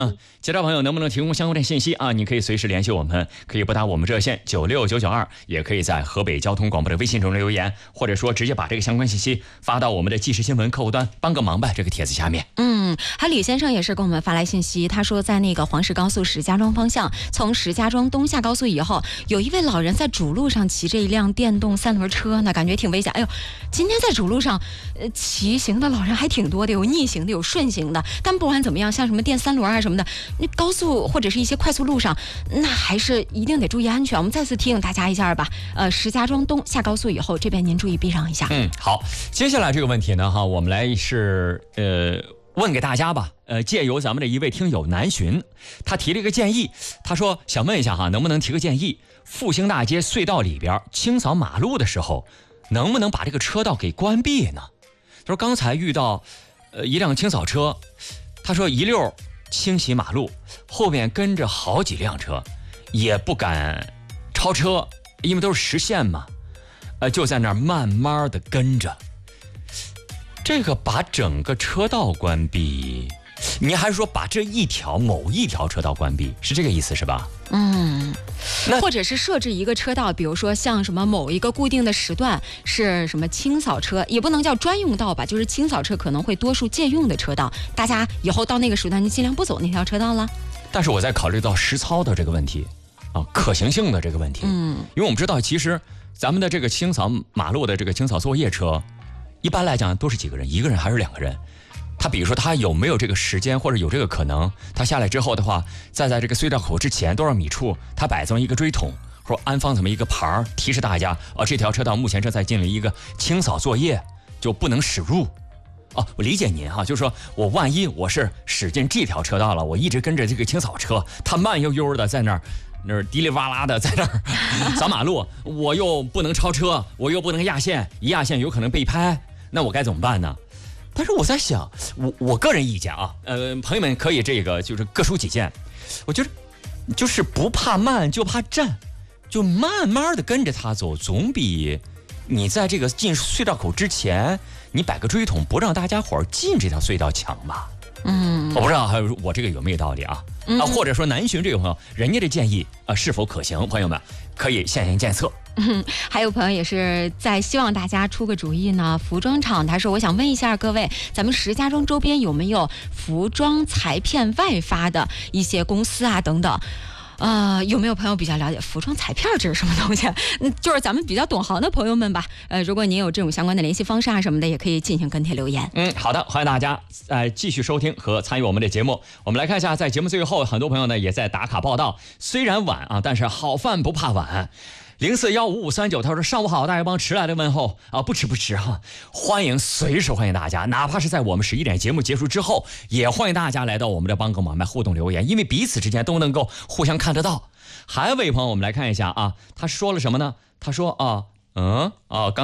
其他朋友能不能提供相关的信息啊？你可以随时联系我们，可以拨打我们热线96992，也可以在河北交通广播的微信中留言，或者说直接把这个相关信息发到我们的即时新闻客户端，帮个忙呗，这个帖子下面。 还李先生也是给我们发来信息，他说在那个黄石高速石家庄方向，从石家庄东下高速以后，有一位老人在主路上骑着一辆电动3轮车呢，感觉挺危险。哎呦，今天在主路上，骑行的老人还挺多的，有逆行的，有顺行的。但不管怎么样，像什么电3轮啊什么的，那高速或者是一些快速路上，那还是一定得注意安全。我们再次提醒大家一下吧。石家庄东下高速以后，这边您注意避让一下。 好，接下来这个问题呢，我们来问给大家吧。借由咱们的一位听友南巡，他提了一个建议，他说想问一下能不能提个建议，复兴大街隧道里边清扫马路的时候，能不能把这个车道给关闭呢？他说刚才遇到一辆清扫车，他说一溜清洗马路，后面跟着好几辆车，也不敢超车，因为都是实线嘛，就在那儿慢慢的跟着。这个把整个车道关闭，你还是说把这某一条车道关闭，是这个意思是吧？ 或者是设置一个车道，比如说像什么某一个固定的时段是什么清扫车，也不能叫专用道吧，就是清扫车可能会多数借用的车道，大家以后到那个时段你尽量不走那条车道了。 但是我在考虑到实操的这个问题可行性的这个问题。因为我们知道其实咱们的这个清扫马路的这个清扫作业车，一般来讲都是几个人，一个人还是2个人。他比如说他有没有这个时间或者有这个可能，他下来之后的话，在这个隧道口之前多少米处，他摆这么一个锥桶，或者安放这么一个牌提示大家这条车道目前正在进行一个清扫作业，就不能驶入。我理解您就是说我万一我是驶进这条车道了，我一直跟着这个清扫车，他慢悠悠的在那儿滴里哇啦的在那儿扫马路，我又不能超车，我又不能压线，一压线有可能被拍，那我该怎么办呢？但是我在想，我个人意见朋友们可以就是各抒己见。我觉得就是不怕慢就怕站，就慢慢的跟着他走，总比你在这个进隧道口之前，你摆个锥桶不让大家伙进这条隧道强吧？我不知道我这个有没有道理或者说南巡这个朋友，人家的建议是否可行？朋友们可以现行检测。 还有朋友也是在希望大家出个主意呢。服装厂他说，我想问一下各位，咱们石家庄周边有没有服装裁片外发的一些公司等等？有没有朋友比较了解服装裁片这是什么东西？就是咱们比较懂行的朋友们吧。如果您有这种相关的联系方式什么的，也可以进行跟帖留言。 好的，欢迎大家继续收听和参与我们的节目。我们来看一下，在节目最后，很多朋友呢也在打卡报道。虽然晚但是好饭不怕晚。04155539，他说上午好，大家帮迟来的问候不迟欢迎，随时欢迎大家，哪怕是在我们11点节目结束之后，也欢迎大家来到我们的帮个忙互动留言，因为彼此之间都能够互相看得到。还有一位朋友，我们来看一下他说了什么呢？他说刚